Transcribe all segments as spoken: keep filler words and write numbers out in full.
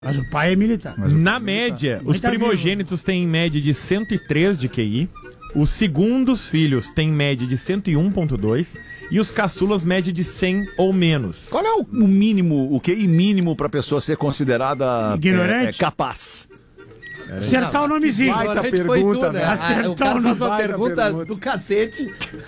Mas o pai é militar. Na média, os primogênitos têm em média de cento e três de Q I, os segundos filhos têm média de cento e um vírgula dois e os caçulas média de cem ou menos. Qual é o mínimo, o Q I mínimo para a pessoa ser considerada ignorante? É, é, capaz? Acertar o nomezinho. Baita pergunta, tu, né? Acertar o cara faz uma pergunta, pergunta do cacete.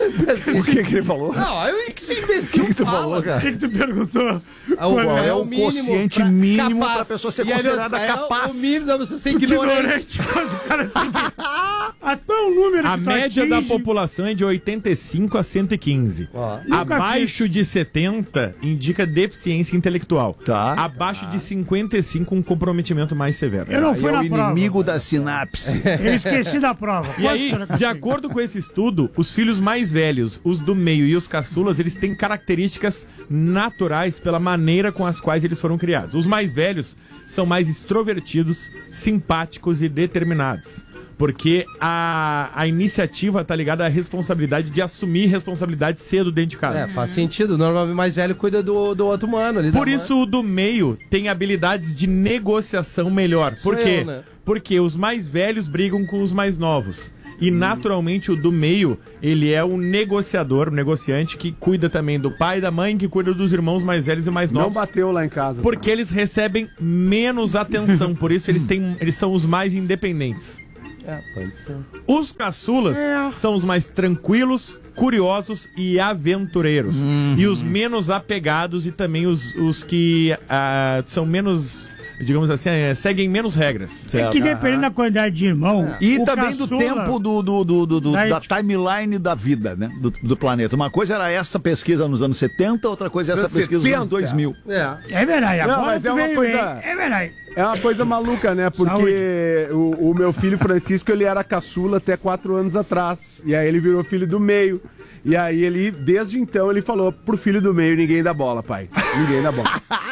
O que que ele falou? Não, eu que esse imbecil O que, que tu fala, falou, cara? O que, que tu perguntou? Qual é, é o mínimo quociente pra mínimo capaz. para a pessoa ser E considerada é capaz? O mínimo da pessoa ser ignorante. Ignorante. O cara tem que... Até o número A que tu média atinge. da população é de oitenta e cinco a cento e quinze. Ó. Abaixo de setenta indica deficiência intelectual. Tá. Abaixo de cinquenta e cinco, um comprometimento mais severo. Eu não Aí fui é na o prova. inimigo da sinapse. Eu esqueci da prova. E aí, de acordo com esse estudo, os filhos mais velhos, os do meio e os caçulas, eles têm características naturais pela maneira com as quais eles foram criados. Os mais velhos são mais extrovertidos, simpáticos e determinados. Porque a, a iniciativa tá ligada à responsabilidade de assumir responsabilidade cedo dentro de casa. É, faz sentido. Normalmente o mais velho cuida do, do outro mano ali. Por isso o do meio tem habilidades de negociação melhor. Por Sou quê? eu, né? Porque os mais velhos brigam com os mais novos. E naturalmente o do meio, ele é um negociador, um negociante que cuida também do pai e da mãe, que cuida dos irmãos mais velhos e mais Não novos. bateu lá em casa. Porque eles recebem menos atenção, por isso eles, têm, eles são os mais independentes. É, pode ser. Os caçulas são os mais tranquilos, curiosos e aventureiros. Uhum. E os menos apegados e também os, os que ah, são menos, digamos assim, é, seguem menos regras. É que dependendo da quantidade de irmão. E o também do caçula- tempo do, do, do, do- do- Daí- da timeline da vida, né? Do, do planeta. Uma coisa era essa pesquisa nos anos setenta, outra coisa é essa Anos pesquisa nos anos setenta. dois mil. É. É verdade. Não, Agora mas tu é uma veio coisa- bem. É verdade. É uma coisa maluca, né? Porque o, o meu filho Francisco, ele era caçula até quatro anos atrás. E aí ele virou filho do meio. E aí ele, desde então, ele falou pro filho do meio, ninguém dá bola, pai. Ninguém dá bola.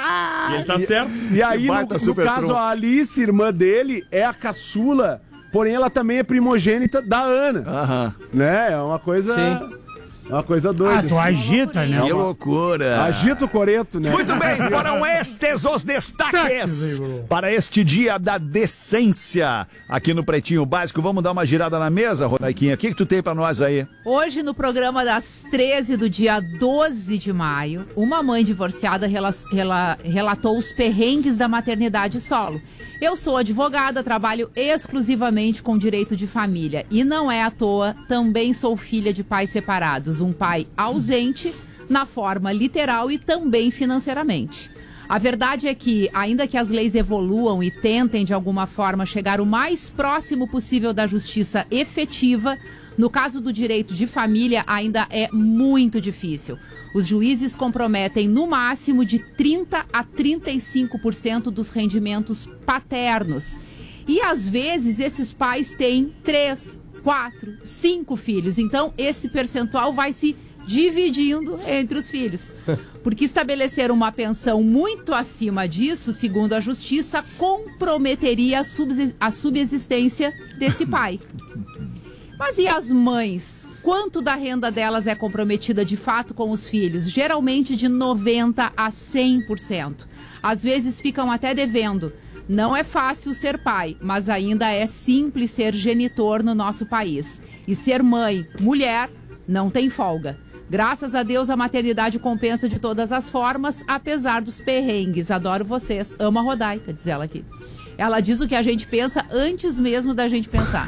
E ele tá certo. E aí, no, baita no super caso, trunfo. a Alice, irmã dele, é a caçula, porém ela também é primogênita da Ana. Aham. Né? É uma coisa... Sim. É uma coisa doida. Ah, tu agita, né? Que loucura. Agita o coreto, né? Muito bem, foram estes os destaques para este dia da decência aqui no Pretinho Básico. Vamos dar uma girada na mesa, Rodaiquinha. O que, que tu tem pra nós aí? Hoje, no programa das treze do dia doze de maio, uma mãe divorciada rela- rela- relatou os perrengues da maternidade solo. Eu sou advogada, trabalho exclusivamente com direito de família. E não é à toa, também sou filha de pais separados. Um pai ausente, na forma literal e também financeiramente. A verdade é que, ainda que as leis evoluam e tentem, de alguma forma, chegar o mais próximo possível da justiça efetiva, no caso do direito de família, ainda é muito difícil. Os juízes comprometem no máximo de trinta a trinta e cinco por cento dos rendimentos paternos. E às vezes esses pais têm três, quatro, cinco filhos. Então esse percentual vai se dividindo entre os filhos. Porque estabelecer uma pensão muito acima disso, segundo a justiça, comprometeria a, subs- a subsistência desse pai. Mas e as mães? Quanto da renda delas é comprometida de fato com os filhos? Geralmente de noventa a cem por cento. Às vezes ficam até devendo. Não é fácil ser pai, mas ainda é simples ser genitor no nosso país. E ser mãe, mulher, não tem folga. Graças a Deus a maternidade compensa de todas as formas, apesar dos perrengues. Adoro vocês. Amo a Rodaica, diz ela aqui. Ela diz o que a gente pensa antes mesmo da gente pensar.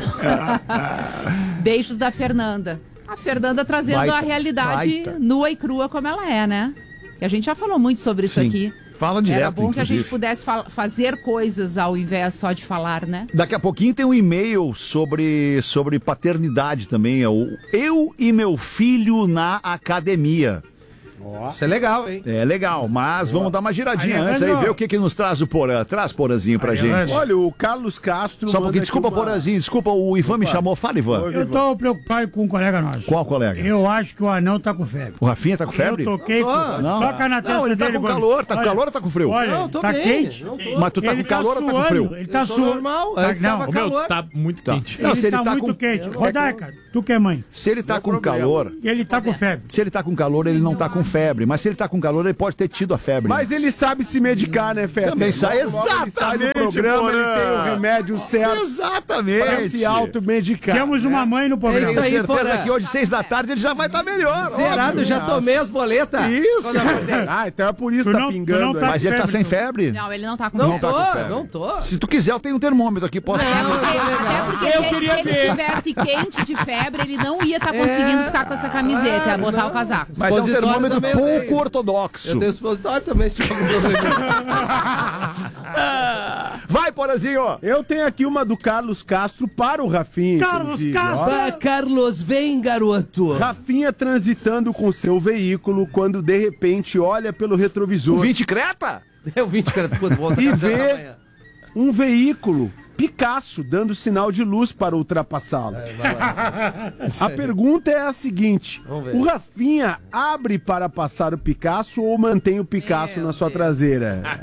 Beijos da Fernanda. A Fernanda trazendo Baita, a realidade baita. nua e crua como ela é, né? Que a gente já falou muito sobre isso Sim. aqui. Fala direto, Era bom que a gente inclusive. pudesse fa- fazer coisas ao invés só de falar, né? Daqui a pouquinho tem um e-mail sobre, sobre paternidade também. É o Eu e meu filho na academia. Isso é legal, hein? É legal, mas vamos dar uma giradinha Aí, antes aí, Evandro. ver o que, que nos traz o Porã. Traz, Porazinho, pra Aí, gente. Evandro. Olha, o Carlos Castro... Só um manda pouquinho, aqui desculpa, uma- Porazinho, desculpa, o Ivan me chamou. Fala, Ivan. Oi. Eu tô preocupado com um colega nosso. Qual colega? Eu acho que o anão tá com febre. O Rafinha tá com febre? Eu toquei Não com... tô. Não. Toca na testa Não, ele tá dele, com Gomes. calor, tá com Olha, calor ou tá com frio? Olha, Não, tô tá bem, quente. não tô. Mas tu tá Ele com calor ou tá com suando, frio? Ele tá Eu tô suando. normal, Tá- antes não, tava o Meu, calor. tá muito Tá. quente. Não, Ele se ele tá, tá muito com- quente. Eu não- Rodaica, tu que é mãe. Se ele tá Não é com problema. calor, Ele tá com febre. se ele tá com calor, ele não tá com febre, mas se ele tá com calor, ele pode ter tido a febre. Mas ele sabe se medicar, né, Feta? Também sai, Logo, logo ele sai do exatamente, programa, ele Porã. tem o remédio certo pra Exatamente. se automedicar. Temos uma mãe no É programa. isso aí, Tenho certeza Porã. que hoje, seis da tarde, ele já vai estar melhor. Zerado, óbvio. já tomei as boletas. Isso. Quando eu acordei. Ah, então é por isso Tu que tá não- tu pingando não tá- aí. Mas ele tá sem febre? Não, ele não tá com Não, febre. tá com tô, febre. não tô. Se tu quiser, eu tenho um termômetro aqui, posso Não, te até, legal. até porque Eu se, ele- queria se ele ver. tivesse quente de febre, ele não ia estar conseguindo É. ficar com essa camiseta, ia botar não. o casaco. Mas é um Expositório termômetro também eu pouco tenho. ortodoxo. Eu tenho expositório também, se tiver algum problema. Vai, Porazinho! Eu tenho aqui uma do Carlos Castro para o Rafinha. Carlos inclusive, Castro. ó. Ah, Carlos, vem, garoto. Rafinha transitando com seu veículo quando de repente olha pelo retrovisor O vinte Creta? Eu vim de cara, quando volta e a camiseta vê amanhã. um veículo Picasso dando sinal de luz para ultrapassá-lo. É, vai lá. A pergunta é a seguinte: Vamos ver. o Rafinha abre para passar o Picasso ou mantém o Picasso Meu na sua Deus. traseira? Ah,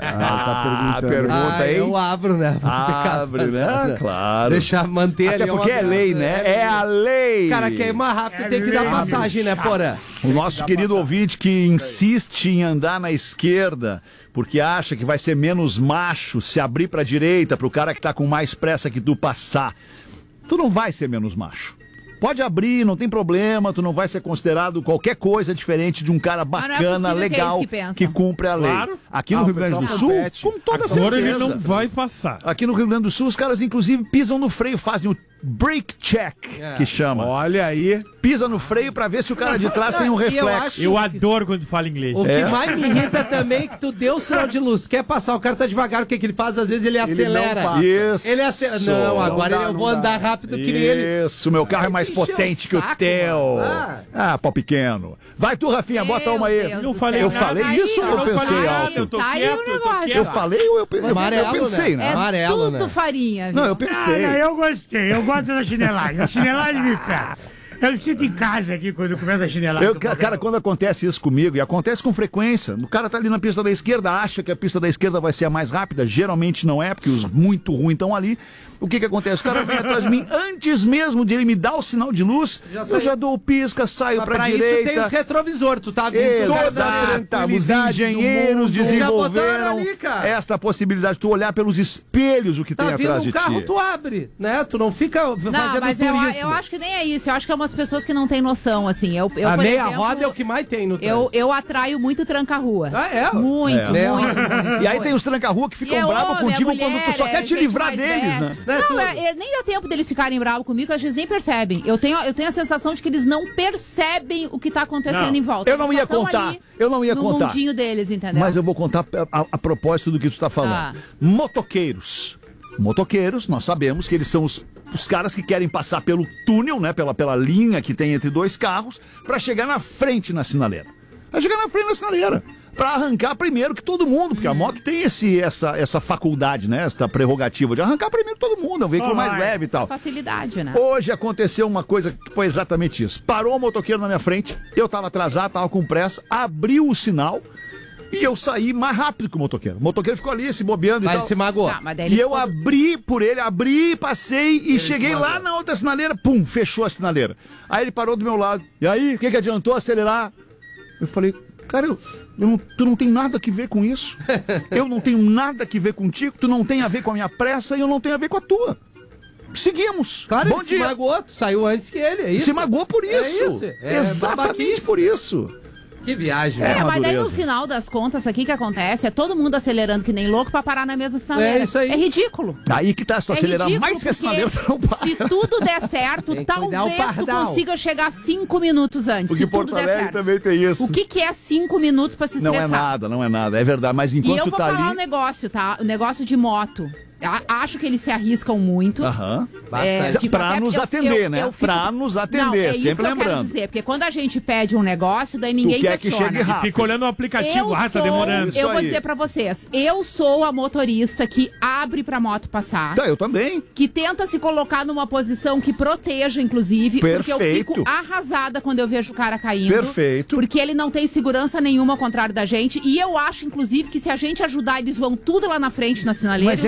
tá perguntando. pergunta. Ah, hein? eu abro, né? Abre, né? Claro. Deixar, manter Até ali porque uma- é lei, né? É a lei. Cara, quer ir mais rápido, tem que dar passagem, né, Porã? O nosso querido ouvinte que insiste em andar na esquerda porque acha que vai ser menos macho se abrir pra direita pro cara que tá com mais pressa que tu passar. Tu não vai ser menos macho. Pode abrir, não tem problema, tu não vai ser considerado qualquer coisa diferente de um cara não é bacana, possível que é legal, isso que pensam. que cumpre a lei. Claro. Aqui no Ah, o Rio Grande do pessoal Sul, compete. com toda Agora ele certeza. não vai passar. Aqui no Rio Grande do Sul, os caras inclusive pisam no freio, fazem o brake check, É. que chama. Olha aí. Pisa no freio pra ver se o cara de trás tem um E eu reflexo. acho- Eu adoro quando tu fala inglês. O É. que mais me irrita também é que tu deu o sinal de luz. Quer passar, o cara tá devagar, o que, que ele faz? Às vezes ele acelera. passa. Isso. Ele acelera. Não, agora dá, eu não vou dá. andar rápido que nem ele. Isso, meu carro é mais Encheu o potente que o saco, teu. mano. Ah. Ah, pau pequeno. Vai tu, Rafinha, bota Meu uma aí. Deus Eu do falei céu. eu falei Tá aí, isso ou eu ó. pensei Tá aí, alto? Eu tô tá aí quieto, o eu tô negócio. quieto. Eu falei ou eu, eu, eu Amarelo, pensei, né? né? É Amarelo, tudo né? farinha. Não, viu? eu pensei. Ah, eu gostei, eu gosto da chinelagem. A chinelagem me pega. Eu me sinto em casa aqui quando começa a chinelagem. Eu, ca- cara, quando acontece isso comigo, e acontece com frequência, o cara tá ali na pista da esquerda, acha que a pista da esquerda vai ser a mais rápida, geralmente não é, porque os muito ruins estão ali. O que que acontece? O cara vem atrás de mim, antes mesmo de ele me dar o sinal de luz, Já eu saiu. já dou o pisca, saio Mas pra, pra isso tem direita. os retrovisores, tu tá vindo Toda toda a os tranquilidade engenheiros do mundo. Já botaram desenvolveram ali, cara. esta possibilidade de tu olhar pelos espelhos o que Tá tem vindo atrás um de carro, ti. tu abre, né? Tu não fica Não, fazendo mas eu, turismo. eu acho que nem é isso. Eu acho que é umas pessoas que não têm noção, assim. Eu, eu A por meia exemplo, roda é o que mais tem no eu, trânsito. eu atraio muito tranca-rua. Ah, é? Muito, É. muito, É. muito, muito. E aí tem os tranca-rua que E ficam é bravos homem, contigo é quando tu mulher, só é quer te gente livrar mais deles, velha. né? Não, é, é, nem dá tempo deles ficarem bravos comigo, às vezes nem percebem. Eu tenho, eu tenho a sensação de que eles não percebem o que tá acontecendo Não. em volta. Eu não Eles ia só tão contar, ali eu não ia no contar. mundinho deles, entendeu? Mas eu vou contar a, a- a propósito do que tu tá falando. Ah. Motoqueiros. Motoqueiros, nós sabemos que eles são os, os caras que querem passar pelo túnel, né? Pela, pela linha que tem entre dois carros, pra chegar na frente na sinaleira. Pra chegar na frente na sinaleira. Pra arrancar primeiro que todo mundo, porque a moto tem esse, essa, essa faculdade, né? Essa prerrogativa de arrancar primeiro que todo mundo, é um veículo mais vai. leve e tal. Facilidade, né? Hoje aconteceu uma coisa que foi exatamente isso. Parou o motoqueiro na minha frente, eu tava atrasado, tava com pressa, abriu o sinal e eu saí mais rápido que o motoqueiro. O motoqueiro ficou ali se bobeando Mas e ele tal. se magoou. Tá, mas daí ele E eu ficou- abri por ele, abri, passei e cheguei lá na outra sinaleira, pum, fechou a sinaleira. Aí ele parou do meu lado. E aí, o que, que adiantou acelerar? Eu falei, cara, eu, eu não, tu não tem nada que ver com isso. Eu não tenho nada que ver contigo, tu não tem a ver com a minha pressa e eu não tenho a ver com a tua. Seguimos. Claro, Bom ele se dia. magoou, tu saiu antes que ele, é isso? Se magoou por É isso. isso, é Exatamente babaquice. por isso. Que viagem. É, É, mas daí no madureza. final das contas, aqui que acontece é todo mundo acelerando que nem louco pra parar na mesma sinaleira. É isso aí. É ridículo. Aí que tá, se tu É acelerar ridículo, mais que a porque sinaleira, tu não para. se tudo der certo, Tem que cuidar o talvez tu pardal. consiga chegar cinco minutos antes. Porque se tudo Porto der Alegre certo. também tem isso. O que, que é cinco minutos pra se Não estressar? é nada, não é nada, é verdade. Mas E enquanto eu tu vou tá falar um ali... negócio, tá? O negócio de moto. A- Acho que eles se arriscam muito. Aham. É, fico Pra até- nos eu- atender, eu- né? eu fico- Pra nos atender, Não, é isso sempre que eu quero lembrando. dizer, porque quando a gente pede um negócio, daí ninguém quer que questiona. chegue rápido. Fica olhando o aplicativo, Eu ah, tá sou- demorando. Isso Eu vou aí. dizer pra vocês, eu sou a motorista que abre pra moto passar. Tá, eu também. Que tenta se colocar numa posição que proteja, inclusive, porque eu Perfeito. fico arrasada quando eu vejo o cara caindo. Perfeito. Porque ele não tem segurança nenhuma ao contrário da gente. E eu acho, inclusive, que se a gente ajudar, eles vão tudo lá na frente na sinaleira. Mas e o essa é a troço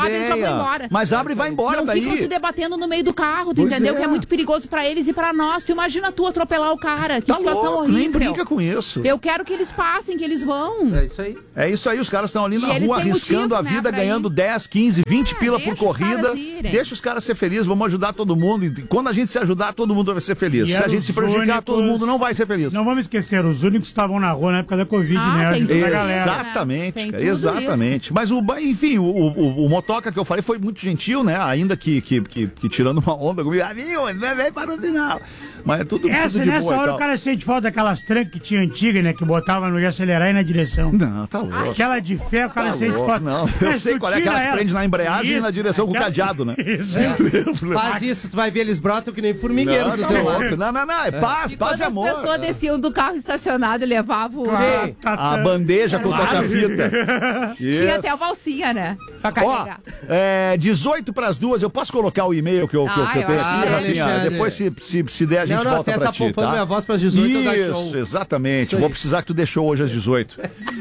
abre e já vai embora. Mas abre e vai embora Não daí. ficam se debatendo no meio do carro, tu Pois entendeu? é. Que é muito perigoso pra eles e pra nós. Tu imagina tu atropelar o cara. Que Tá situação louco, horrível. nem brinca com isso. Eu quero que eles passem, que eles vão. É isso aí. É isso aí, os caras estão ali E na eles rua têm arriscando motivo, a né, vida, pra ganhando ir. dez, quinze, vinte pila por deixa os corrida. caras irem. Deixa os caras ser felizes, vamos ajudar todo mundo. E quando a gente se ajudar, todo mundo vai ser feliz. E Se a eram gente se os prejudicar, todo únicos- mundo não vai ser feliz. Não vamos esquecer, os únicos que estavam na rua na época da Covid, Ah, né? tem Ajudando tudo a isso, galera. né? Exatamente, Tem cara, tudo exatamente. Mas o, ba- enfim, o, o, o motoca que eu falei foi muito gentil, né? Ainda que, que, que, que tirando uma onda comigo, ah, viu, ele vai para o sinal. Mas é tudo, Essa, tudo de nessa boa e hora tal. o cara sente falta daquelas trancas que tinha antiga, né? Que botava no ia acelerar e na direção. Não, tá louco. Aquela de ferro, o cara Tá sente louco. falta. Não, eu Mas sei tu qual é tira aquela que ela. prende na embreagem e na Isso, direção com o aquela- cadeado, né? Isso. Faz isso, tu vai ver eles brotam que nem formigueiro Não, do tá teu louco. lado. Não, não, não, é paz, E paz quando e as amor. pessoas desciam do carro estacionado e levavam o... Sim. Tá, A tá. bandeja com toca-fita. Tinha até a valsinha, né? Pra Ó, carregar. é, dezoito para as duas, eu posso colocar o e-mail que eu, que eu, Ah, que eu eu tenho acho aqui, que é, Rafinha? Alexandre. Depois, se, se, se der, a gente Não, não, volta até pra tá ti, poupando tá? minha voz pras dezoito, eu dar Isso, show. exatamente. Isso aí. Vou precisar que tu deixou hoje às dezoito.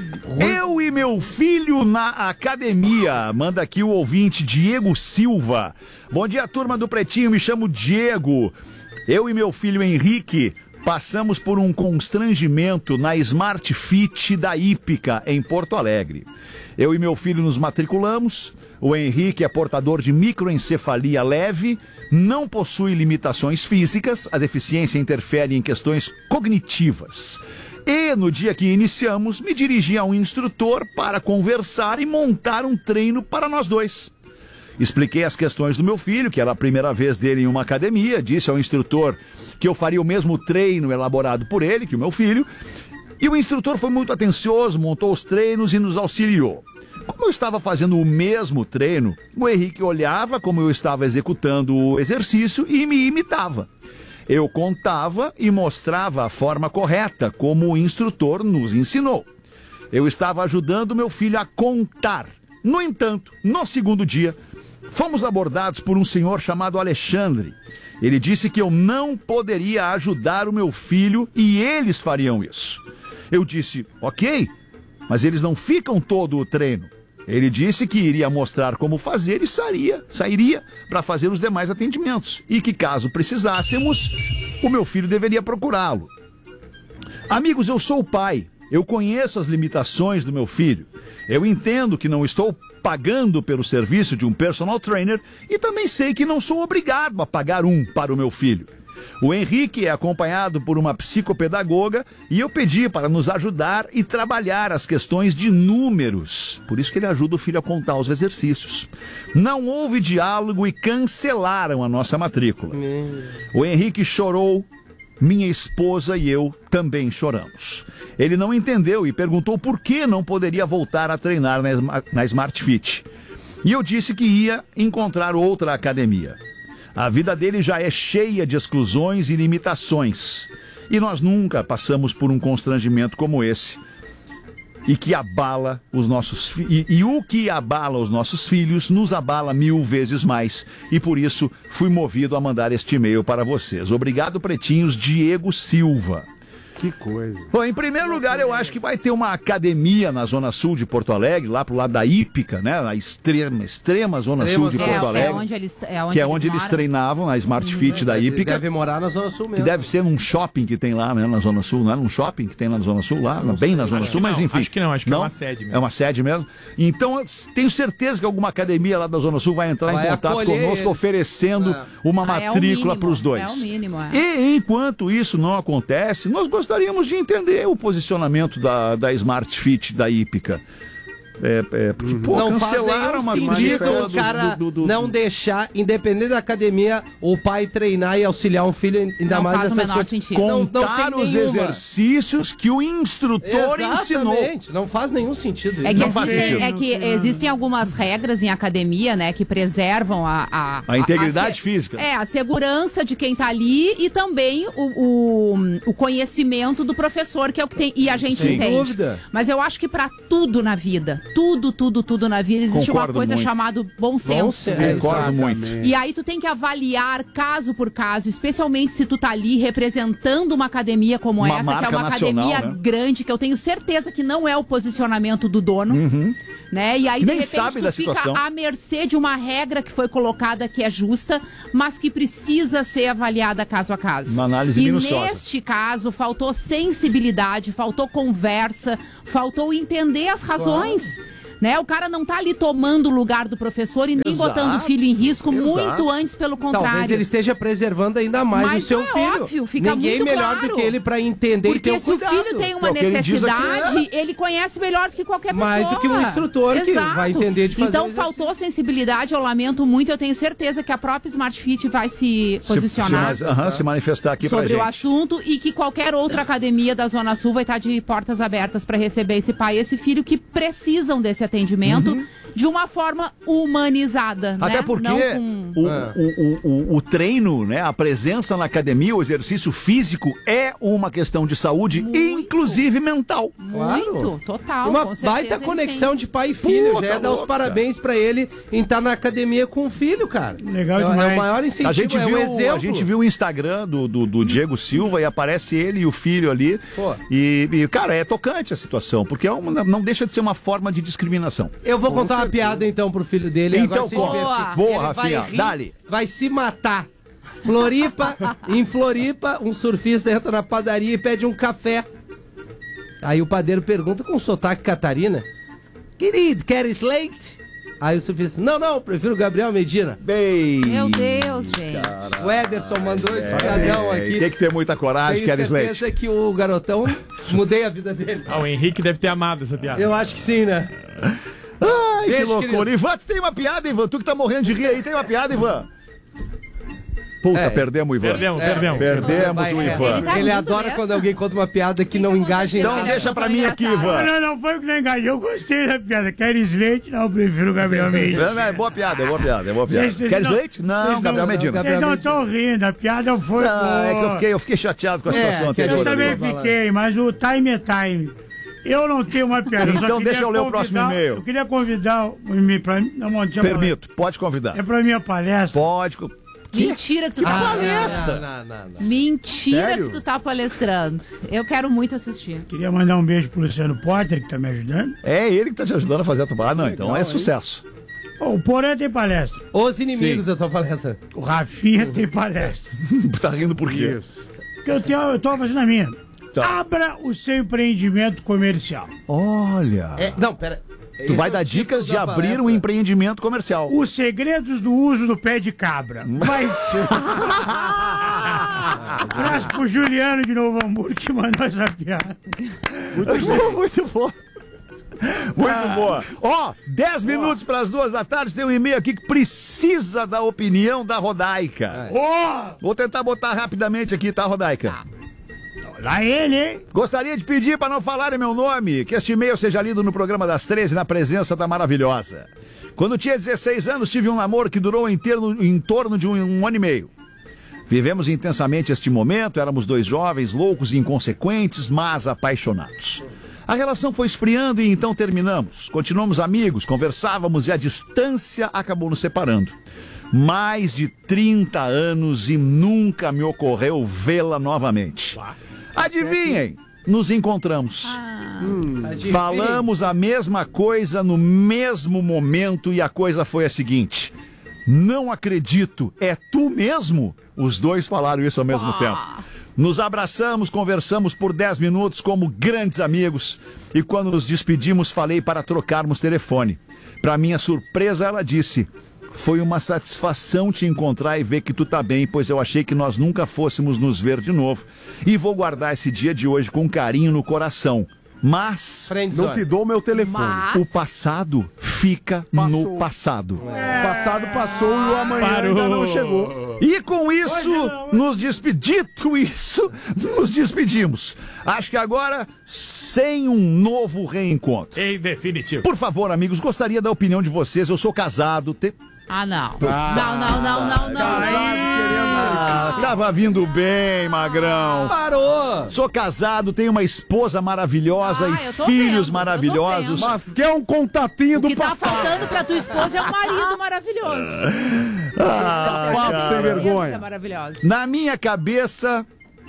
Eu e meu filho na academia. Manda aqui o ouvinte Diego Silva. Bom dia, turma do Pretinho. Me chamo Diego. Eu e meu filho Henrique passamos por um constrangimento na Smart Fit da Hípica, em Porto Alegre. Eu e meu filho nos matriculamos. O Henrique é portador de microencefalia leve, não possui limitações físicas, a deficiência interfere em questões cognitivas. E no dia que iniciamos, me dirigi a um instrutor para conversar e montar um treino para nós dois. Expliquei as questões do meu filho, que era a primeira vez dele em uma academia, disse ao instrutor que eu faria o mesmo treino elaborado por ele, que o meu filho, e o instrutor foi muito atencioso, montou os treinos e nos auxiliou. Como eu estava fazendo o mesmo treino, o Henrique olhava como eu estava executando o exercício e me imitava. Eu contava e mostrava a forma correta, como o instrutor nos ensinou. Eu estava ajudando meu filho a contar. No entanto, no segundo dia, fomos abordados por um senhor chamado Alexandre. Ele disse que eu não poderia ajudar o meu filho e eles fariam isso. Eu disse, ok, mas eles não ficam todo o treino. Ele disse que iria mostrar como fazer e sairia, sairia para fazer os demais atendimentos. E que caso precisássemos, o meu filho deveria procurá-lo. Amigos, eu sou o pai. Eu conheço as limitações do meu filho. Eu entendo que não estou pagando pelo serviço de um personal trainer e também sei que não sou obrigado a pagar um para o meu filho. O Henrique é acompanhado por uma psicopedagoga e eu pedi para nos ajudar e trabalhar as questões de números. Por isso que ele ajuda o filho a contar os exercícios. Não houve diálogo e cancelaram a nossa matrícula. O Henrique chorou, minha esposa e eu também choramos. Ele não entendeu e perguntou por que não poderia voltar a treinar na, Sma- na Smart Fit. E eu disse que ia encontrar outra academia. A vida dele já é cheia de exclusões e limitações. E nós nunca passamos por um constrangimento como esse. E que abala os nossos fi- e, e o que abala os nossos filhos nos abala mil vezes mais. E por isso fui movido a mandar este e-mail para vocês. Obrigado, pretinhos. Diego Silva. Que coisa. Bom, em primeiro lugar, eu acho que vai ter uma academia na Zona Sul de Porto Alegre, lá pro lado da Hípica, né? Na extrema, extrema Zona Extrema Sul de Zona Porto É, Alegre. é onde eles, é onde que é onde eles moram. treinavam, na Smart Fit da Ele Hípica. deve morar na Zona Sul Que mesmo. deve ser num shopping que tem lá, né, na Zona Sul. Não é num shopping que tem lá na Zona Sul, lá, bem na Zona Acho Sul, que mas não, enfim. acho que não, acho que é uma sede mesmo. É uma sede mesmo. Então, eu tenho certeza que alguma academia lá da Zona Sul vai entrar Vai em contato acolher conosco, eles. oferecendo É. uma Ah, é o matrícula mínimo, para os dois. é o mínimo, é. E enquanto isso não acontece, nós gostaríamos de entender o posicionamento da, da Smart Fit da Hípica. É, é, porque, pô, Não faz cancelaram a nenhum matrícula sentido o do- cara do- do- do- não deixar, independente da academia, o pai treinar e auxiliar um filho, ainda Não mais faz o nessas menor coisas. sentido. Não, não contar tem os nenhuma. exercícios que o instrutor ensinou. Exatamente. Não faz nenhum sentido isso. É que, Não faz existem, sentido. é que existem algumas regras em academia, né, que preservam a... A, A integridade se- física. É, a segurança de quem tá ali e também o, o, o conhecimento do professor, que é o que tem... E a gente Sem entende. dúvida. Mas eu acho que pra tudo na vida, tudo, tudo, tudo na vida, existe Concordo uma coisa muito. chamada bom senso. senso. Concordo muito. E aí tu tem que avaliar caso por caso, especialmente se tu tá ali representando uma academia como Uma essa, que é marca uma nacional, academia né? grande, que eu tenho certeza que não é o posicionamento do dono. Né? E aí, Que de nem repente, sabe tu da fica situação. à mercê de uma regra que foi colocada que é justa, mas que precisa ser avaliada caso a caso. Uma análise e minuciosa. neste caso, faltou sensibilidade, faltou conversa, faltou entender as razões. Né? O cara não tá ali tomando o lugar do professor e nem Exato, botando o filho em risco, exato. muito antes, pelo contrário. Talvez ele esteja preservando ainda mais Mas o seu é filho. óbvio, fica Ninguém muito melhor claro. do que ele pra entender e ter Porque o se o cuidado. filho tem uma É o que ele diz aqui, necessidade, ele conhece melhor do que qualquer pessoa. Mais do que um instrutor que Exato. vai entender de fazer Então o exercício. faltou sensibilidade, eu lamento muito, eu tenho certeza que a própria Smart Fit vai se Se, posicionar se, aham, se manifestar aqui sobre pra o gente. assunto e que qualquer outra academia da Zona Sul vai estar de portas abertas para receber esse pai e esse filho que precisam desse atendimento de uma forma humanizada. Até né? porque Não com... o, É. o, o, o, o treino, né, a presença na academia, o exercício físico é uma questão de saúde, Muito. inclusive mental. Muito, total. Uma com certeza baita eles conexão têm. de pai e filho. Puta Já é dar os louca. parabéns pra ele em estar na academia com o filho, cara. Legal é, demais. é o maior incentivo, A gente, é viu, um exemplo. a gente viu o Instagram do, do, do Diego Silva e aparece ele e o filho ali. Pô. E, e, cara, é tocante a situação, porque é uma, não deixa de ser uma forma de discriminação. Eu vou contar uma piada então pro filho dele. Então, agora se conta. divertir. Boa, Ele Rafinha, vai rir, dale. vai se matar. Floripa, em Floripa, um surfista entra na padaria e pede um café. Aí o padeiro pergunta com sotaque Catarina: querido, queres leite? Aí o surfista: não, não, prefiro o Gabriel Medina. Bem. Meu Deus, gente. O Ederson mandou esse piadão aqui. Tem que ter muita coragem, Tenho Queres certeza Leite. que o garotão mudei a vida dele. Ah, o Henrique deve ter amado essa piada. Eu acho que sim, né? Ai, que Beijo, loucura. querido. Ivan, tu tem uma piada, Ivan? Tu que tá morrendo de rir aí, tem uma piada, Ivan? Puta, É. perdemos o Ivan. Perdemos, perdemos. Perdemos Vai, o é. Ivan. Ele tá Ele rindo adora dessa? quando alguém conta uma piada que não que engaja em aconteceu? Então nada. Ele deixa achou pra tão mim aqui, engraçado. Ivan. Não, não, foi o que não enganei. Eu gostei da piada. Queres leite? Não, eu prefiro o Gabriel Medina. Não, não, é boa piada, é boa piada, é boa piada. Vocês- vocês Queres não- leite? Não, vocês Gabriel não- Medina. Gabriel Vocês não estão rindo, a piada foi Não, boa. é que eu fiquei, eu fiquei chateado com a É, situação que a Eu anterior. gente também ali. vou falar. fiquei, mas o time é time. Eu não tenho uma piada. eu só Então queria deixa eu ler o convidar- próximo e-mail. Eu queria convidar o e-mail pra mim. Não, não, deixa eu falar. Permito, pode convidar. É pra minha palestra. Pode. co- Mentira que tu tá Ah, palestra. não, não, não, não. Mentira Sério? que tu tá palestrando. Eu quero muito assistir. Queria mandar um beijo pro Luciano Potter, que tá me ajudando. É ele que tá te ajudando a fazer a tua. Ah, não, então é sucesso. Ó, o Porã tem palestra. Os inimigos da tua palestra. O Rafinha tem palestra. Tá rindo por quê? Porque eu, tenho, eu tô fazendo a minha. Tá. Abra o seu empreendimento comercial. Olha. É, não, pera. Tu vai dar dicas de abrir um empreendimento comercial. Os segredos do uso do pé de cabra. Vai ser. Abraço pro Juliano de Novo Hamburgo que mandou essa piada. Muito bom. Muito boa. Ó, dez minutos para as duas da tarde, tem um e-mail aqui que precisa da opinião da Rodaica. Ó, Vou tentar botar rapidamente aqui, tá, Rodaica? lá ele, hein? Gostaria de pedir para não falarem meu nome, que este e-mail seja lido no programa das treze, na presença da maravilhosa. Quando tinha dezesseis anos, tive um namoro que durou em, terno, em torno de um, um ano e meio. Vivemos intensamente este momento, éramos dois jovens, loucos e inconsequentes, mas apaixonados. A relação foi esfriando e então terminamos. Continuamos amigos, conversávamos e a distância acabou nos separando. Mais de trinta anos e nunca me ocorreu vê-la novamente. Adivinhem, nos encontramos. Falamos a mesma coisa no mesmo momento e a coisa foi a seguinte: não acredito, é tu mesmo? Os dois falaram isso ao mesmo tempo. Nos abraçamos, conversamos por dez minutos como grandes amigos e quando nos despedimos falei para trocarmos telefone. Para minha surpresa, ela disse: foi uma satisfação te encontrar e ver que tu tá bem, pois eu achei que nós nunca fôssemos nos ver de novo. E vou guardar esse dia de hoje com carinho no coração. Mas Não te dou meu telefone. Mas- o passado fica Passou. no passado. O passado passou e o amanhã Parou. ainda não chegou. E com isso, nos despedimos. Dito isso, nos despedimos. Acho que agora, sem um novo reencontro. Em definitivo. Por favor, amigos, gostaria da opinião de vocês. Eu sou casado. Te... Ah, não. Não, não, não, não, não, Casado, não. Ah, tava vindo bem, magrão. Parou! Sou casado, tenho uma esposa maravilhosa Ah, e eu tô filhos vendo, eu tô maravilhosos. vendo. Mas quer um contatinho O do que tá passado. faltando pra tua esposa é um marido maravilhoso. Ah, papo cara. sem vergonha. Que é maravilhoso. Na minha cabeça,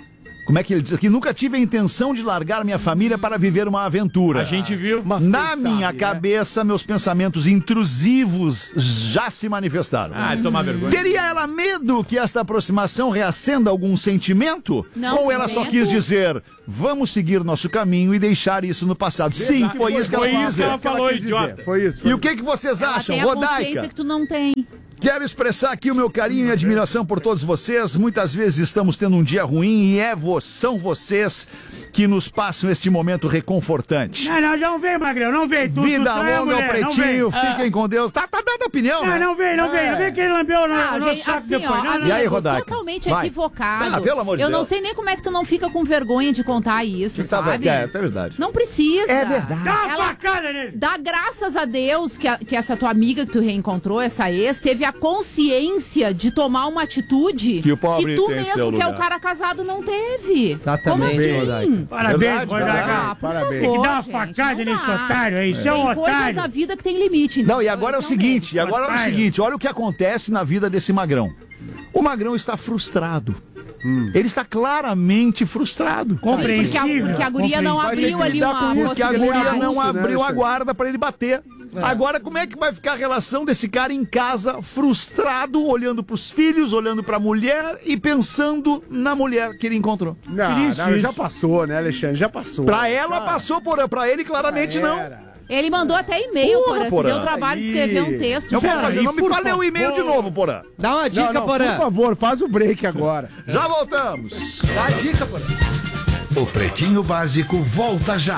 Como é que ele diz aqui? Nunca tive a intenção de largar minha família para viver uma aventura. A gente viu. Na minha sabe, cabeça, né? Meus pensamentos intrusivos já se manifestaram. Ah, tomar vergonha. Teria ela medo que esta aproximação reacenda algum sentimento? Não, Ou ela só medo. quis dizer, vamos seguir nosso caminho e deixar isso no passado? Sim, foi isso que ela Foi quis isso que dizer. ela falou, quis dizer. idiota. Foi isso. Foi E o que, que vocês Ela acham, tem a consciência Rodaica? que tu não tem. Quero expressar aqui o meu carinho e admiração por todos vocês. Muitas vezes estamos tendo um dia ruim e é vo- são vocês que nos passam este momento reconfortante. Não, não, não vem, Magrão, não vem. Tu, Vida tu só é longa ao mulher, não Pretinho, vem. fiquem com Deus. Tá, tá dando opinião, Não, né? não vem, não vem. Não vem que ele lambeu no, Ah, no gente, saco assim, depois. ó, Não, não, amigo, E aí, Rodaica? totalmente Vai. equivocado. Ah, pelo amor de Eu não Deus. sei nem como é que tu não fica com vergonha de contar isso, Tá sabe? bem, é, é verdade. Não precisa. É verdade. Dá uma Ela- facada nele. Dá graças a Deus que, a- que essa tua amiga que tu reencontrou, essa ex, teve a consciência de tomar uma atitude Que o pobre tu tem mesmo, seu que é o lugar. cara casado, não teve. Exatamente, Como Rodaica. assim? Parabéns, Verdade, Rodaica. Ah, por Parabéns. Tem que favor, dar uma gente, facada não nesse dá. otário aí. Isso é um Tem coisas otário. na vida que tem limite. Não, e entendeu? agora é o Esse um seguinte, deles. agora é o Otário. seguinte, olha o que acontece na vida desse Magrão. O Magrão está frustrado. Ele está claramente frustrado. Compreensível. Porque a, porque a guria não compreensível. abriu ali lidar uma com isso, Porque a ele é guria adulto, não né, abriu a Alexandre? guarda pra ele bater. Agora, como é que vai ficar a relação desse cara em casa, frustrado, olhando pros filhos, olhando pra mulher e pensando na mulher que ele encontrou? Não, Isso, não, isso. já passou, né, Alexandre? Já passou. Pra ela Cara, passou, por, pra ele claramente não. era. Ele mandou até e-mail, Porra, Porã. Se Porã. deu trabalho de escrever um texto. Eu vou Pera fazer, aí, não me por fale o e-mail de favor. novo, Porã. Dá uma dica, Não, não, Porã. por favor, faz o break agora. Já voltamos. Dá a dica, Porã. O Pretinho Básico volta já.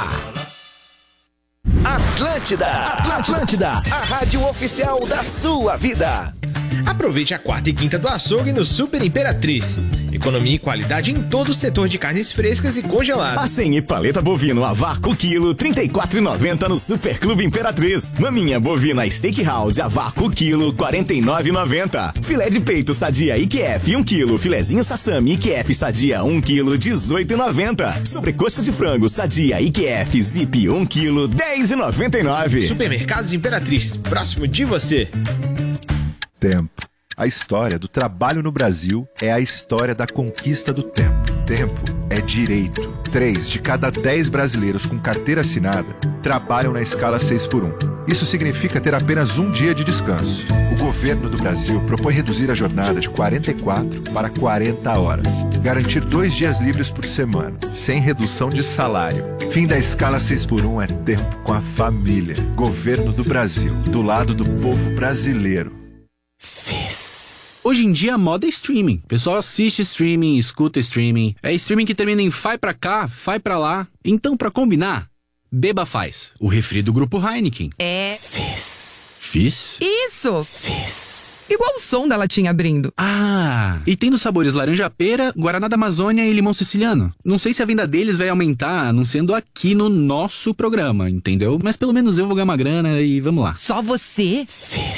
Atlântida, Atlântida, a rádio oficial da sua vida. Aproveite a quarta e quinta do açougue no Super Imperatriz. Economia e qualidade em todo o setor de carnes frescas e congeladas. Acém e paleta bovino a vácuo quilo, trinta e quatro reais e noventa centavos no Super Clube Imperatriz. Maminha bovina Steakhouse a vácuo quilo, quarenta e nove reais e noventa centavos. Filé de peito sadia I Q F um quilo, filezinho sassami I Q F sadia um quilo, dezoito reais e noventa centavos. Sobrecoxa de frango sadia I Q F Zip um quilo, dez reais e noventa e nove centavos. Supermercados Imperatriz, próximo de você. Tempo. A história do trabalho no Brasil é a história da conquista do tempo. Tempo é direito. Três de cada dez brasileiros com carteira assinada trabalham na escala seis por um. Isso significa ter apenas um dia de descanso. O governo do Brasil propõe reduzir a jornada de quarenta e quatro para quarenta horas. Garantir dois dias livres por semana, sem redução de salário. Fim da escala seis por um é tempo com a família. Governo do Brasil, do lado do povo brasileiro. Hoje em dia a moda é streaming. O pessoal assiste streaming, escuta streaming. É streaming que termina em vai pra cá, vai pra lá. Então, pra combinar, Beba Faz, o refri do grupo Heineken. É. Fiz? Isso! Fiz. Igual o som da latinha abrindo. Ah, e tem dos sabores laranja-pera, Guaraná da Amazônia e limão siciliano. Não sei se a venda deles vai aumentar, anunciando aqui no nosso programa, entendeu? Mas pelo menos eu vou ganhar uma grana e vamos lá. Só você?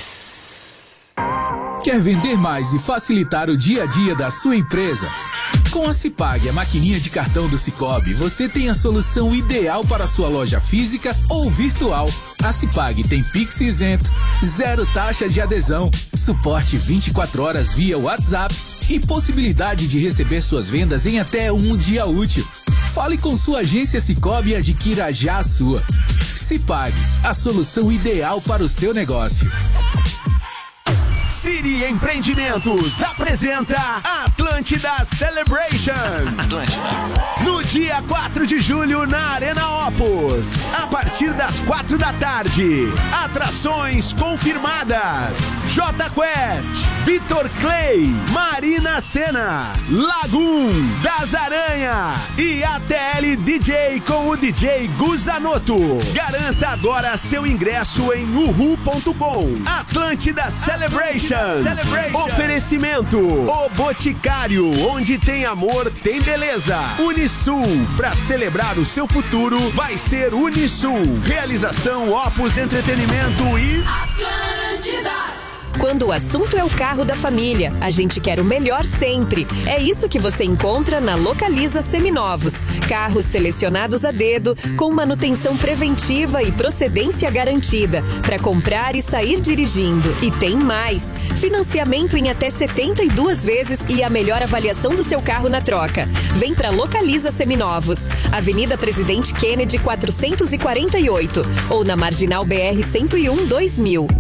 Quer vender mais e facilitar o dia a dia da sua empresa? Com a Cipag, a maquininha de cartão do Cicobi, você tem a solução ideal para a sua loja física ou virtual. A Cipag tem Pix isento, zero taxa de adesão, suporte vinte e quatro horas via WhatsApp e possibilidade de receber suas vendas em até um dia útil. Fale com sua agência Cicobi e adquira já a sua. Cipag, a solução ideal para o seu negócio. Siri Empreendimentos apresenta Atlântida Celebration. Atlântida. No dia quatro de julho na Arena Opus. A partir das quatro da tarde. Atrações confirmadas. J Quest, Vitor Clay, Marina Sena, Lagoon, Das Aranha e A T L D J com o D J Guzanoto. Garanta agora seu ingresso em uhu ponto com. Atlântida Celebration. Celebration. Oferecimento O Boticário, onde tem amor, tem beleza. Unisul, pra celebrar o seu futuro, vai ser Unisul. Realização Opus Entretenimento e Atlântida. quando o assunto é o carro da família. A gente quer o melhor sempre. É isso que você encontra na Localiza Seminovos. Carros selecionados a dedo, com manutenção preventiva e procedência garantida, para comprar e sair dirigindo. E tem mais. Financiamento em até setenta e duas vezes e a melhor avaliação do seu carro na troca. Vem pra Localiza Seminovos. Avenida Presidente Kennedy quatrocentos e quarenta e oito ou na Marginal B R cento e um dois mil.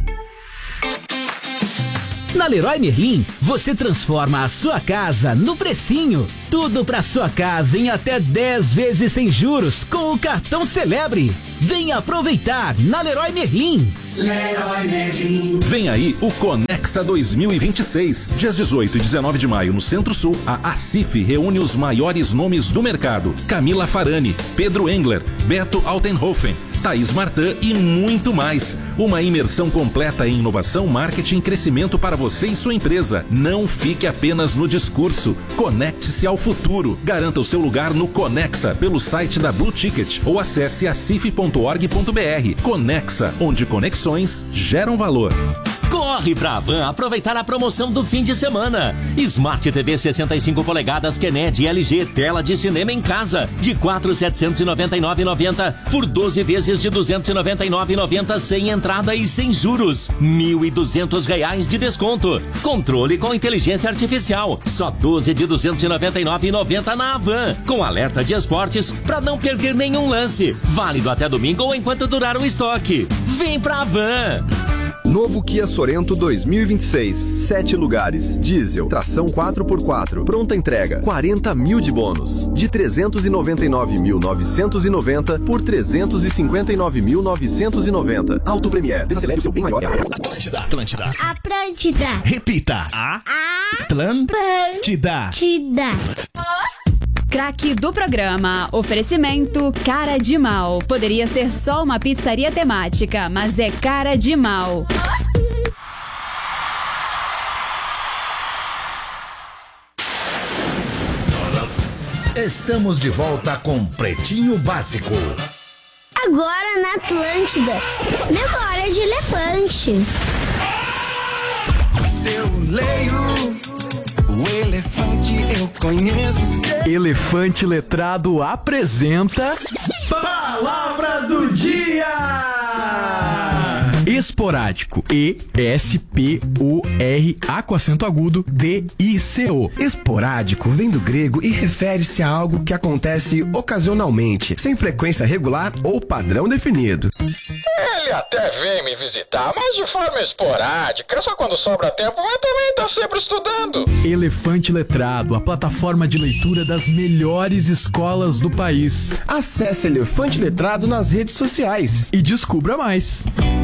Na Leroy Merlin, você transforma a sua casa no precinho. Tudo pra sua casa em até dez vezes sem juros com o cartão Celebre. Venha aproveitar na Leroy Merlin. Leroy Merlin. Vem aí o Conexa dois mil e vinte e seis. Dias dezoito e dezenove de maio no Centro-Sul, a Acif reúne os maiores nomes do mercado. Camila Farani, Pedro Engler, Beto Altenhofen, Thaís Martã e muito mais. Uma imersão completa em inovação, marketing e crescimento para você e sua empresa. Não fique apenas no discurso. Conecte-se ao futuro. Garanta o seu lugar no Conexa pelo site da Blue Ticket ou acesse acif ponto org ponto br. Conexa, onde conexões geram valor. Corre pra Havan aproveitar a promoção do fim de semana. Smart T V sessenta e cinco polegadas Kennedy L G tela de cinema em casa de quatro mil setecentos e noventa e nove reais e noventa centavos por doze vezes de duzentos e noventa e nove reais e noventa centavos sem entrada e sem juros. mil e duzentos reais de desconto. Controle com inteligência artificial. Só doze de duzentos e noventa e nove reais e noventa centavos na Havan. Com alerta de esportes pra não perder nenhum lance. Válido até domingo ou enquanto durar o estoque. Vem pra Havan. Novo Kia Sorento dois mil e vinte e seis. Sete lugares. Diesel. Tração quatro por quatro. Pronta entrega. quarenta mil de bônus. De trezentos e noventa e nove mil novecentos e noventa por trezentos e cinquenta e nove mil novecentos e noventa. Auto Premier. Desacelere o seu bem maior. Atlântida. Atlântida. Atlântida. Repita. A. Atlântida. Atlântida. Craque do programa. Oferecimento Cara de Mal. Poderia ser só uma pizzaria temática, mas é Cara de Mal. Estamos de volta com Pretinho Básico. Agora na Atlântida. Memória de elefante. Se eu leio o elefante, eu conheço. Elefante Letrado apresenta Palavra do Dia! Esporádico. E S P O R A com acento agudo D I C O. Esporádico vem do grego e refere-se a algo que acontece ocasionalmente, sem frequência regular ou padrão definido. Ele até vem me visitar, mas de forma esporádica, só quando sobra tempo, mas também tá sempre estudando. Elefante Letrado, a plataforma de leitura das melhores escolas do país. Acesse Elefante Letrado nas redes sociais e descubra mais.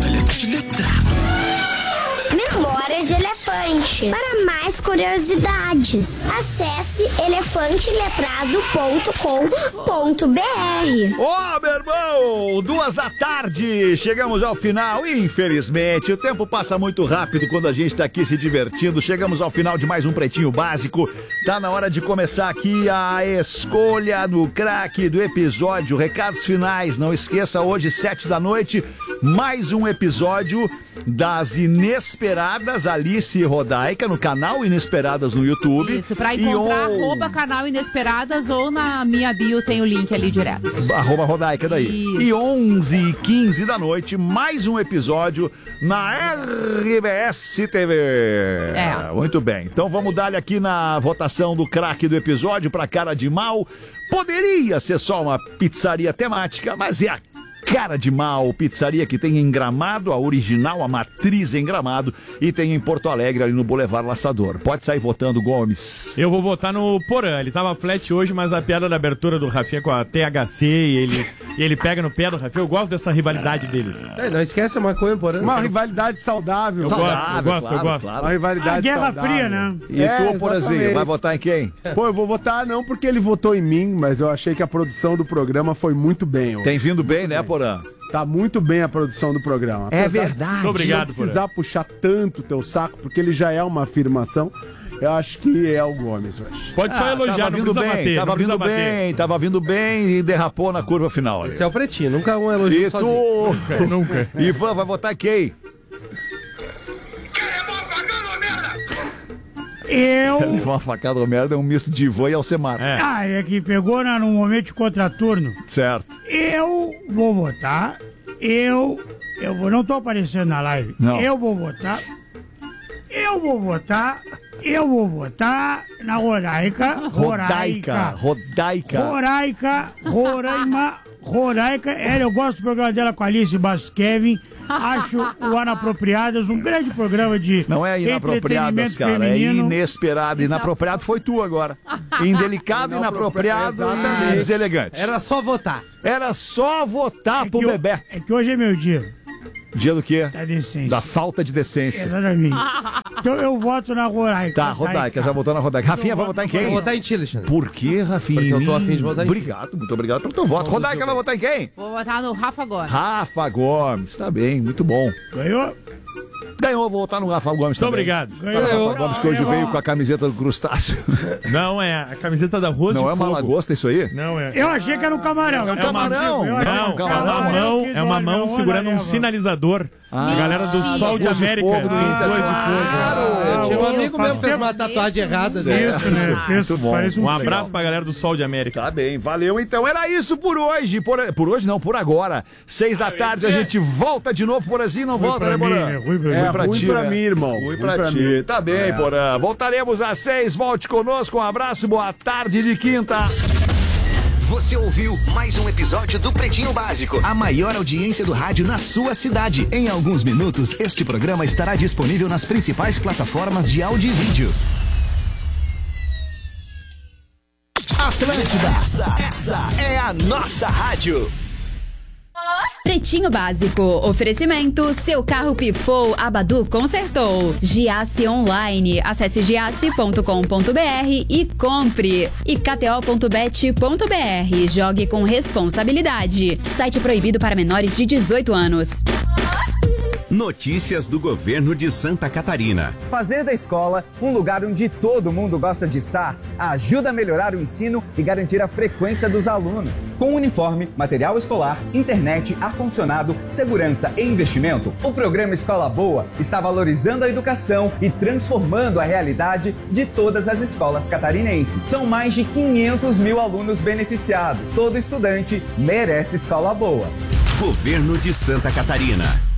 Memória de elefante. Para mais curiosidades, acesse elefante letrado ponto com ponto b r. Ô, oh, meu irmão, duas da tarde, chegamos ao final. Infelizmente, o tempo passa muito rápido quando a gente tá aqui se divertindo. Chegamos ao final de mais um Pretinho Básico. Tá na hora de começar aqui a escolha do craque do episódio. Recados finais, não esqueça, hoje, sete da noite, mais um episódio das Inesperadas Alice e Rodaica no canal Inesperadas no YouTube. Isso, pra encontrar e arroba canal Inesperadas ou na minha bio tem o link ali direto. Arroba Rodaica daí. Isso. E onze e quinze da noite, mais um episódio na R B S T V. É. Muito bem. Então vamos dar aqui na votação do craque do episódio pra Cara de Mal. Poderia ser só uma pizzaria temática, mas é a Cara de Mal, pizzaria que tem em Gramado, a original, a matriz em Gramado, e tem em Porto Alegre, ali no Boulevard Laçador. Pode sair votando, Gomes. Eu vou votar no Porã. Ele tava flat hoje, mas a piada da abertura do Rafinha com a T H C e ele, e ele pega no pé do Rafinha. Eu gosto dessa rivalidade deles. É, não esquece a maconha, Porã. Uma rivalidade saudável. Eu saudável, gosto, eu gosto, claro, eu gosto. Claro. Uma rivalidade a Guerra saudável. Fria, né? E é, tu, Porãzinho, vai votar em quem? Pô, eu vou votar não porque ele votou em mim, mas eu achei que a produção do programa foi muito bem. Hoje. Tem vindo bem, né, Porã? Tá muito bem a produção do programa. É verdade. Muito obrigado, não precisar Porã. puxar tanto o teu saco, porque ele já é uma afirmação. Eu acho que é o Gomes hoje. Pode só ah, elogiar, tava não vindo precisa bem, bater. Tava vindo bater. bem, tava vindo bem e derrapou na curva final. Esse é o Pretinho, nunca um elogio e sozinho. Tu... Nunca, nunca. Ivan vai votar quem? Eu... Uma facada do merda é um misto de Ivan e Alcemar. É. Ah, é que pegou na, num momento de contraturno. Certo. Eu vou votar. Eu... Eu vou, não tô aparecendo na live. Não. Eu vou votar. Eu vou votar. Eu vou votar na Rodaica. Rodaica. Rodaica. Rodaica. Roraima. Rodaica. Ela, eu gosto do programa dela com a Alice Bastos Kevin. Acho o Anapropriadas um grande programa de Não é inapropriadas, cara, feminino. É inesperado. Inapropriado foi tu agora. Indelicado, inapropriado e deselegante. Era só votar. Era só votar é pro bebê. É que hoje é meu dia. Dia do quê? Da decência. Da falta de decência. Exatamente. Então eu voto na Rodaica. Tá, Rodaica, já votou na Rodaica. Rafinha, vai votar em quem? Vou votar em ti, Alexandre. Por que, Rafinha? Porque eu tô afim de votar em ti. Obrigado, muito obrigado pelo teu voto. Rodaica vai votar em quem? Vou votar no Rafa Gomes. Rafa Gomes, tá bem, muito bom. Ganhou? Ganhou, vou votar no Rafa Gomes Muito também. obrigado. Ganhou. Rafa Gomes que hoje veio com a camiseta do crustáceo. Não, é a camiseta da Rose Não de é uma Fogo. lagosta isso aí? Não é. Eu achei que era um camarão. É um camarão. Eu achei- Não, eu achei- é uma mão, é uma mão segurando um sinalizador. A galera do Sol de Rose de América. Fogo do do Inter. Dois de Fogo. Eu tinha um amigo faz meu que fez tempo- uma tatuagem errada. né? Isso, né? Fez, Muito bom. parece um Um abraço pra galera do Sol de América. Tá bem, valeu então. Era isso por hoje. Por, por hoje não, por agora. Seis da tarde a gente volta de novo, Porazinho. Não Ruim volta, pra né, mim, Porã? né? Ruim pra mim. É, Ruim ti, pra né? mim, irmão. Ruim Ruim pra, pra ti. mim. Tá bem, É. Porã. Voltaremos às seis. Volte conosco. Um abraço, boa tarde de quinta. Você ouviu mais um episódio do Pretinho Básico, a maior audiência do rádio na sua cidade. Em alguns minutos, este programa estará disponível nas principais plataformas de áudio e vídeo. Atlântida, essa, essa é a nossa rádio. Pretinho Básico, oferecimento, seu carro pifou, a Badu consertou. Giasse Online, acesse giasse ponto com ponto br e compre. E k t o ponto bet ponto b r, jogue com responsabilidade. Site proibido para menores de dezoito anos. Notícias do governo de Santa Catarina. Fazer da escola um lugar onde todo mundo gosta de estar ajuda a melhorar o ensino e garantir a frequência dos alunos. Com uniforme, material escolar, internet, ar-condicionado, segurança e investimento, o programa Escola Boa está valorizando a educação e transformando a realidade de todas as escolas catarinenses. São mais de quinhentos mil alunos beneficiados. Todo estudante merece escola boa. Governo de Santa Catarina.